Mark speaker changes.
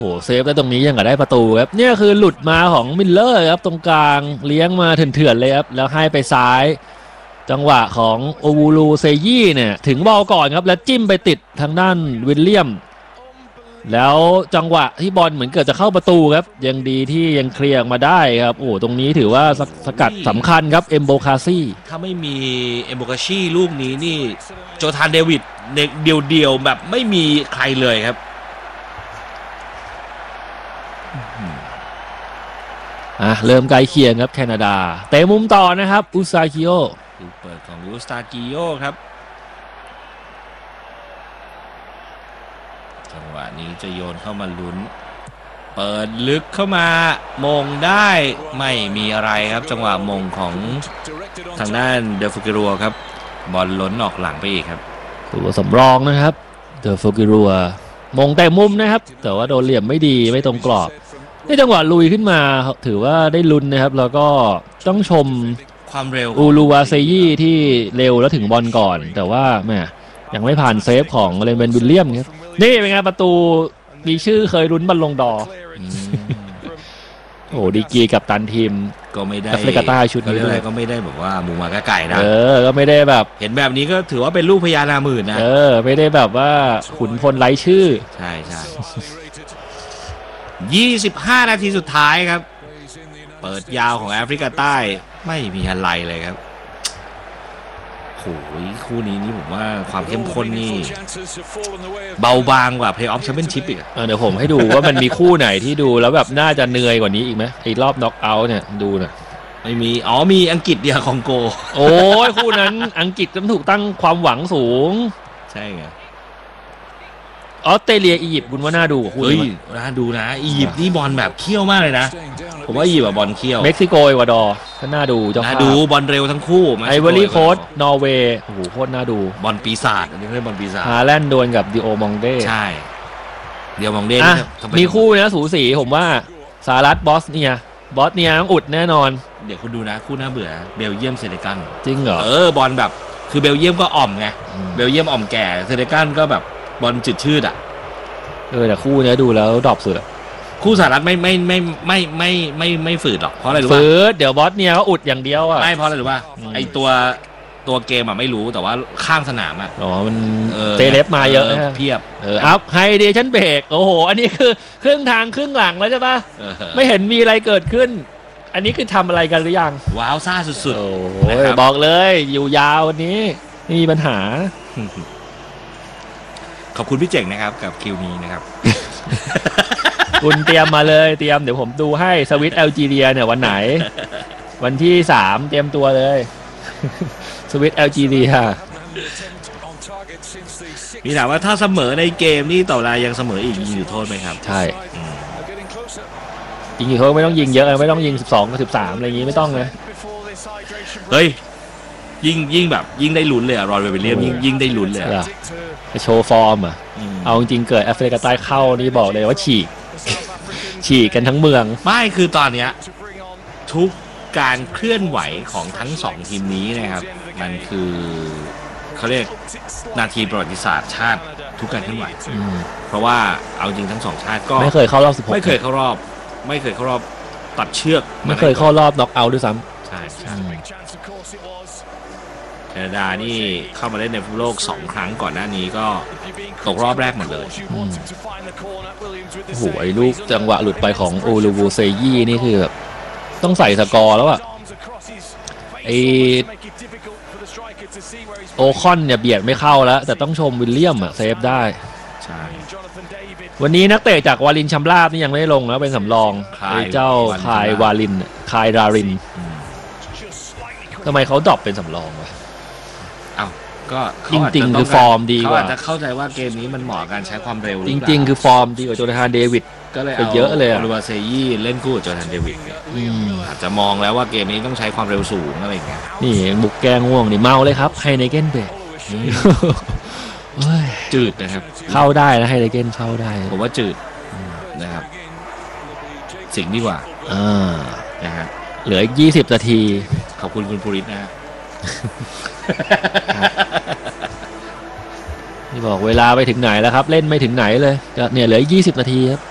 Speaker 1: โอ้เซฟได้ตรงนี้ยังกับได้ประตูครับเนี่ยคือหลุดมาของมิลเลอร์ครับตรงกลางเลี้ยงมาเถื่อนๆเลยครับแล้วให้ไปซ้ายจังหวะของโอวูลูเซยี่เนี่ยถึงบอลก่อนครับแล้วจิ้มไปติดทางด้านวิลเลียมแล้วจังหวะที่บอลเหมือนเกิดจะเข้าประตูครับยังดีที่ยังเคลียร์มาได้ครับโอ้ตรงนี้ถือว่าสกัดสำคัญครับเอมโบคาซี่
Speaker 2: ถ้าไม่มีเอมโบคาซี่ลูกนี้นี่โจธานเดวิดเดียวแบบไม่มีใครเลยครับ
Speaker 1: เริ่มใกล้เคียงครับแคนาดาเตะมุมต่อนะครับอุซาคิโอ
Speaker 2: ลูกเปิดของอุสตากิโอครับจังหวะนี้จะโยนเข้ามาลุ้นเปิดลึกเข้ามามงได้ไม่มีอะไรครับจังหวะมงของทางด้านเดฟกิรัวครับบอลล้นออกหลังไปอีกครับ
Speaker 1: ตัวสำรองนะครับเดฟกิรัวมงแต่มุมนะครับแต่ว่าโดนเหลี่ยมไม่ดีไม่ตรงกรอบในจังหวะลุยขึ้นมาถือว่าได้ลุ้นนะครับแล้วก็ต้องชม
Speaker 2: ความเร็ว
Speaker 1: อูลูวาเซยี่ที่เร็วแล้วถึงบอลก่อนแต่ว่าแม่ยังไม่ผ่านเซฟของเลนเบนวิลเลียมครับนี่เป็นไงประตูมีชื่อเคยลุ้นบอลลงดอโอ้ดีกีกับตันทีม
Speaker 2: ก็ไม่ได้
Speaker 1: แอฟริกาใต้ชุดนี้
Speaker 2: เลยก็ไม่ได้แบบว่ามูมาไก่นะ
Speaker 1: ก็ไม่ได้แบบ
Speaker 2: เห็นแบบนี้ก็ถือว่าเป็นลูกพญานาคหมื่นนะ
Speaker 1: ไม่ได้แบบว่าขุนพลไร้ชื่อ
Speaker 2: ใช่25 นาทีสุดท้ายครับเปิดยาวของแอฟริกาใต้ไม่มีอะไรเลยครับโอ้ยคู่นี้นี่ผมว่าความเข้มข้นนี่เบาบางกว่าเพลย์ออฟแชมเปี้ยนชิพอีก
Speaker 1: เดี๋ยวผมให้ดูว่ามันมีคู่ไหนที่ดูแล้วแบบน่าจะเหนื่อยกว่านี้อีกไหมไอ้รอบน็อกเอาท์เนี่ยดูนะ
Speaker 2: ไม่มีมีอังกฤษเดียคองโก
Speaker 1: โอ้ยคู่นั้นอังกฤษต้องถูกตั้งความหวังสูง
Speaker 2: ใช่ไง
Speaker 1: ออสเตรเลียอียิปต์คุณว่าน่าดู
Speaker 2: คู่นี้น่าดูนะอียิปต์นี่บอลแบบเขี้ยวมากเลยนะผมว่าอียิปต์บอลเขี้ยว
Speaker 1: เม็กซิโกเอกวาดอร์ก็น่าดู
Speaker 2: น่าดูบอลเร็วทั้งคู่
Speaker 1: ไอวอรี่โค้ชนอร์เวย์โอ้โหโคตรน่าดู
Speaker 2: บอลปีศาจอันนี้เรียกบอลปีศาจ
Speaker 1: ฮาแลนด์ดวลกับดิโอมองเด้
Speaker 2: ใช่ดิโอมองเด้
Speaker 1: มีคู่นะสูสีผมว่าสหรัฐบอสเนียต้องอุดแน่นอน
Speaker 2: เดี๋ยวคุณดูนะคู่น่าเบื่อเบลเยียมเซเนกัล
Speaker 1: จริงเหร
Speaker 2: อบอลแบบคือเบลเยียมก็อ่อมไงเบลเยียมอ่อมแก่เซเนกัลก็แบบบอลจืดชืดอ่ะ
Speaker 1: แต่คู่นี้ดูแล้วดรอปสุด
Speaker 2: คู่สหรัฐไม่ฝืดหรอกเพราะอะไรรู้ป่ะ
Speaker 1: ฝืดเดี๋ยวบอสเนียเขาอุดอย่างเดียวอ่ะ
Speaker 2: ไม่เพราะอะไรรู้ป่ะไอตัวเกมอ่ะไม่รู้แต่ว่าข้างสนามอ่ะ
Speaker 1: มันเตเลฟมาเยอะ
Speaker 2: เพียบ
Speaker 1: อัพไฮเดชั่นเบรกโอ้โหอันนี้คือครึ่งทางครึ่งหลังแล้วใช่ป่ะไม่เห็นมีอะไรเกิดขึ้นอันนี้คือทำอะไรกันหรือยัง
Speaker 2: ว้าวซ่าสุด
Speaker 1: ๆบอกเลยอยู่ยาววันนี้ไม่มีปัญหา
Speaker 2: ขอบคุณพี่เจ๋งนะครับกับคิวนี้นะครับ
Speaker 1: คุณเตรียมมาเลยเดี๋ยวผมดูให้สวิตแอลจีเรียเนี่ยวันไหนวันที่3เตรียมตัวเลยสวิตแอลจีเรีย
Speaker 2: มีถามว่าถ้าเสมอในเกมนี่ต่อเวลายังเสมออีกยิงจุดโทษไหมครับ
Speaker 1: ใช่ยิงจุดโทษไม่ต้องยิงเยอะไม่ต้องยิง12 กับ 13อะไรอย่างงี้ไม่ต้องเลย
Speaker 2: เฮ้ยยิ่งแบบยิ่งได้ลุ้นเลยอะรอยเวลเลียมยิ่งได้ลุ้นเลย
Speaker 1: ไปโชว์ฟอร์มอ่ะเอาจริงเกิดแอฟริกาใต้เข้านี่บอกเลยว่าฉีกกันทั้งเมือง
Speaker 2: ไม่คือตอนเนี้ยทุกการเคลื่อนไหวของทั้ง2ทีมนี้นะครับมันคือเขาเรียกนาทีประวัติศาสตร์ชาติทุกการเคลื่อนไหวเพราะว่าเอาจริงทั้ง2ชาติก็
Speaker 1: ไม่เคยเข้ารอบ
Speaker 2: 16ไม่เคยเข้ารอบตัดเชือก
Speaker 1: ไม่เคยเข้ารอบน็อกเอาท์ด้วยซ้
Speaker 2: ำใช่แคนาดานี่เข้ามาเล่นในฟุตบอลโลก2 ครั้งก่อนหน้านี้ก็ตกรอบแรกหมดเลย
Speaker 1: โอ้โหไอ้ลูกจังหวะหลุดไปของโอลูวูเซยี่นี่คือแบบต้องใส่สกอร์แล้วอะไอโอคอนเนี่ยเบียดไม่เข้าแล้วแต่ต้องชมวิลเลียมอะเซฟได้
Speaker 2: ใช่
Speaker 1: วันนี้นักเตะจากวาลินชัมราบนี่ยังไม่ได้ลงแล้วเป็นสำรองไอ้เจ้าคายวาลินคายรารินทำไมเขาดรอปเป็นสำรองวะ
Speaker 2: ก็
Speaker 1: จริงๆคือฟอร์มดีกว่า
Speaker 2: เขาอาจจะเข้าใจว่าเกมนี้มันเหมาะการใช้ความเร็ว
Speaker 1: จริงๆคือฟอร์มดีกว่าโจนาธานเดวิด
Speaker 2: ก็เลยเอา
Speaker 1: เยอะเลย
Speaker 2: ลูวาเซยี่เล่นคู่กับโจนาธานเดวิดอาจจะมองแล้วว่าเกมนี้ต้องใช้ความเร็วสูงอะไรอย่างเงี้ย
Speaker 1: นี่บุกแกง่วงนี่เมาเลยครับไฮเนเกนเบรก
Speaker 2: จืดนะครับ
Speaker 1: เข้าได้นะไฮเนเกนเข้าได้
Speaker 2: ผมว่าจืดนะครับสิ่งดีกว่านะฮะ
Speaker 1: เหลืออีก20 นาที
Speaker 2: ขอบคุณคุณภูริศนะ
Speaker 1: นี่บอกเวลาไปถึงไหนแล้วครับเล่นไม่ถึงไหนเลยเนี่ยเหลือ20 นาทีครับ